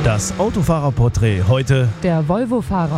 Das Autofahrerporträt heute. Der Volvo-Fahrer.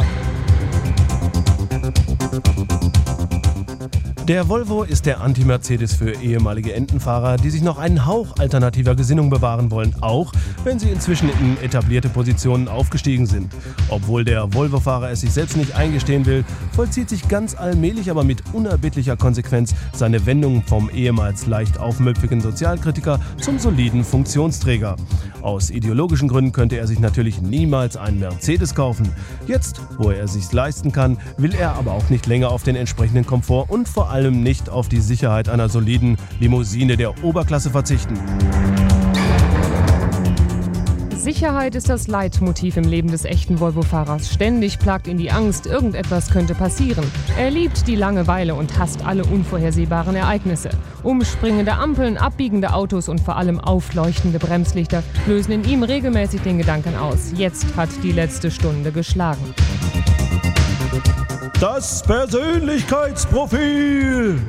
Der Volvo ist der Anti-Mercedes für ehemalige Entenfahrer, die sich noch einen Hauch alternativer Gesinnung bewahren wollen, auch wenn sie inzwischen in etablierte Positionen aufgestiegen sind. Obwohl der Volvo-Fahrer es sich selbst nicht eingestehen will, vollzieht sich ganz allmählich, aber mit unerbittlicher Konsequenz seine Wendung vom ehemals leicht aufmüpfigen Sozialkritiker zum soliden Funktionsträger. Aus ideologischen Gründen könnte er sich natürlich niemals einen Mercedes kaufen. Jetzt, wo er es sich leisten kann, will er aber auch nicht länger auf den entsprechenden Komfort und vor allem nicht auf die Sicherheit einer soliden Limousine der Oberklasse verzichten. Sicherheit ist das Leitmotiv im Leben des echten Volvo-Fahrers. Ständig plagt ihn die Angst, irgendetwas könnte passieren. Er liebt die Langeweile und hasst alle unvorhersehbaren Ereignisse. Umspringende Ampeln, abbiegende Autos und vor allem aufleuchtende Bremslichter lösen in ihm regelmäßig den Gedanken aus: Jetzt hat die letzte Stunde geschlagen. Das Persönlichkeitsprofil.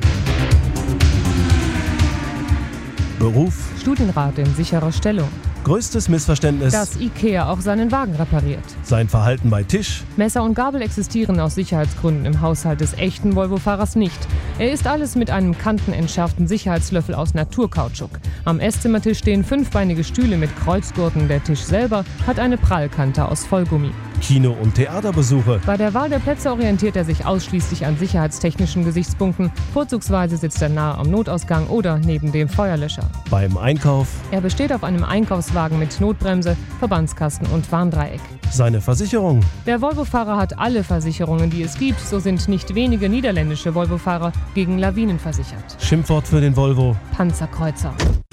Beruf: Studienrat in sicherer Stellung. Größtes Missverständnis: Dass IKEA auch seinen Wagen repariert. sein Verhalten bei Tisch. Messer und Gabel existieren aus Sicherheitsgründen im Haushalt des echten Volvo-Fahrers nicht. Er isst alles mit einem kantenentschärften Sicherheitslöffel aus Naturkautschuk. Am Esszimmertisch stehen fünfbeinige Stühle mit Kreuzgurten. Der Tisch selber hat eine Prallkante aus Vollgummi. Kino- und Theaterbesuche. Bei der Wahl der Plätze orientiert er sich ausschließlich an sicherheitstechnischen Gesichtspunkten. Vorzugsweise sitzt er nahe am Notausgang oder neben dem Feuerlöscher. Beim Einkauf. Er besteht auf einem Einkaufswagen mit Notbremse, Verbandskasten und Warndreieck. Seine Versicherung. Der Volvo-Fahrer hat alle Versicherungen, die es gibt. So sind nicht wenige niederländische Volvo-Fahrer gegen Lawinen versichert. Schimpfwort für den Volvo: Panzerkreuzer.